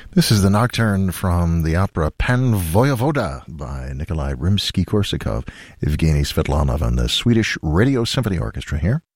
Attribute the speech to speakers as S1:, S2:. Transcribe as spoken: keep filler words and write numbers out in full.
S1: This is the Nocturne from the opera Pan Voyevoda by Nikolai Rimsky-Korsakov, Evgeny Svetlanov, and the Swedish Radio Symphony Orchestra here